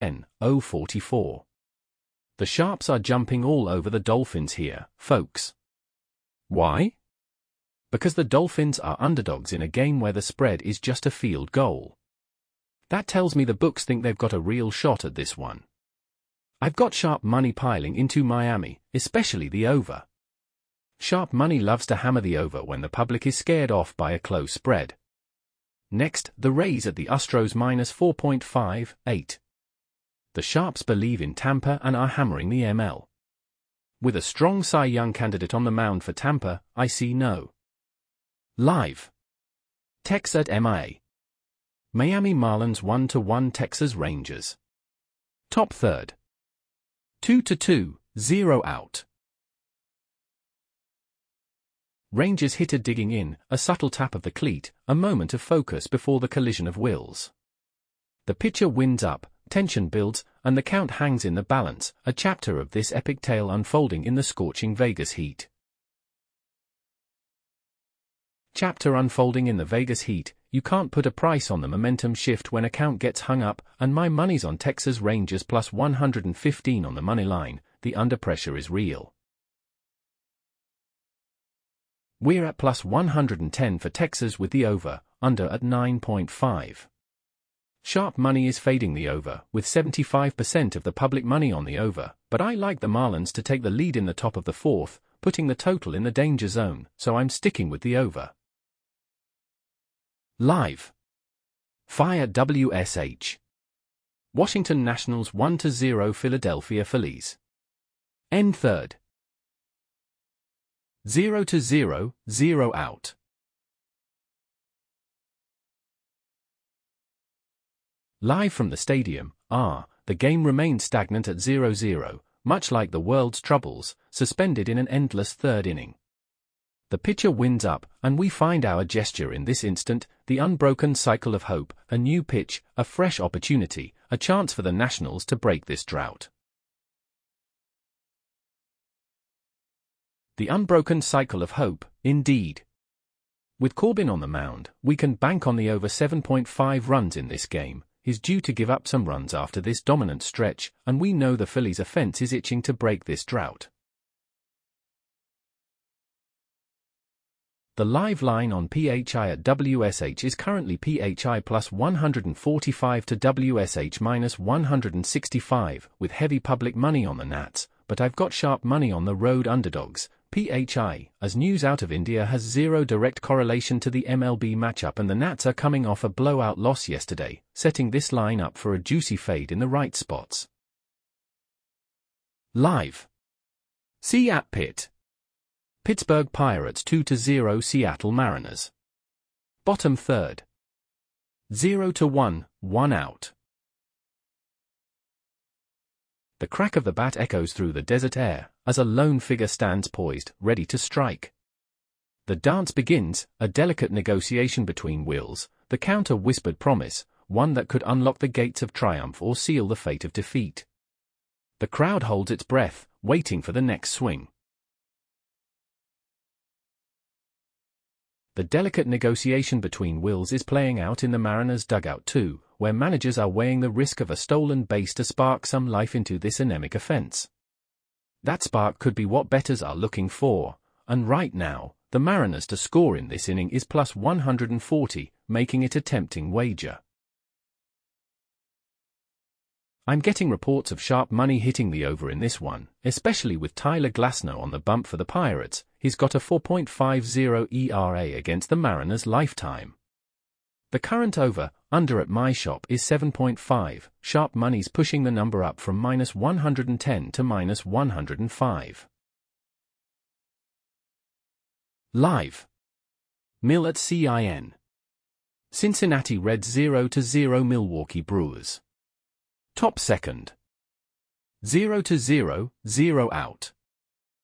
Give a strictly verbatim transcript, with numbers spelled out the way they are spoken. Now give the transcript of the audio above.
N zero forty-four. The Sharps are jumping all over the Dolphins here, folks. Why? Because the Dolphins are underdogs in a game where the spread is just a field goal. That tells me the books think they've got a real shot at this one. I've got sharp money piling into Miami, especially the over. Sharp money loves to hammer the over when the public is scared off by a close spread. Next, the Rays at the Astros minus four point five eight. The Sharps believe in Tampa and are hammering the M L. With a strong Cy Young candidate on the mound for Tampa, I see no. Live. Tex at M I A. Miami Marlins one to one Texas Rangers. Top third. two to two, zero out. Rangers hitter digging in, a subtle tap of the cleat, a moment of focus before the collision of wills. The pitcher winds up, tension builds, and the count hangs in the balance, a chapter of this epic tale unfolding in the scorching Vegas heat. Chapter unfolding in the Vegas heat, you can't put a price on the momentum shift when a count gets hung up, and my money's on Texas Rangers plus one hundred fifteen on the money line. The under pressure is real. We're at plus one hundred ten for Texas with the over, under at nine point five. Sharp money is fading the over, with seventy-five percent of the public money on the over, but I like the Marlins to take the lead in the top of the fourth, putting the total in the danger zone, so I'm sticking with the over. Live. Fire W S H. Washington Nationals one to zero Philadelphia Phillies. End third. zero to zero, zero out. Live from the stadium, ah, the game remained stagnant at zero zero, much like the world's troubles, suspended in an endless third inning. The pitcher winds up, and we find our gesture in this instant, the unbroken cycle of hope, a new pitch, a fresh opportunity, a chance for the Nationals to break this drought. The unbroken cycle of hope, indeed. With Corbin on the mound, we can bank on the over seven point five runs in this game. He's due to give up some runs after this dominant stretch, and we know the Phillies' offense is itching to break this drought. The live line on P H I at W S H is currently P H I plus one hundred forty-five to W S H minus one hundred sixty-five, with heavy public money on the Nats, but I've got sharp money on the road underdogs, P H I, as news out of India has zero direct correlation to the M L B matchup, and the Nats are coming off a blowout loss yesterday, setting this line up for a juicy fade in the right spots. Live. See at Pitt. Pittsburgh Pirates two to zero Seattle Mariners. Bottom third. zero to one, one out. The crack of the bat echoes through the desert air, as a lone figure stands poised, ready to strike. The dance begins, a delicate negotiation between wills, the counter whispered promise, one that could unlock the gates of triumph or seal the fate of defeat. The crowd holds its breath, waiting for the next swing. The delicate negotiation between wills is playing out in the Mariners' dugout too, where managers are weighing the risk of a stolen base to spark some life into this anemic offense. That spark could be what bettors are looking for, and right now, the Mariners to score in this inning is plus one hundred forty, making it a tempting wager. I'm getting reports of sharp money hitting the over in this one, especially with Tyler Glasnow on the bump for the Pirates. He's got a four point five oh E R A against the Mariners' lifetime. The current over, under at my shop is seven point five, sharp money's pushing the number up from minus one hundred ten to minus one hundred five. Live. Mill at C I N. Cincinnati Reds zero to zero Milwaukee Brewers. Top second. zero to zero, zero out.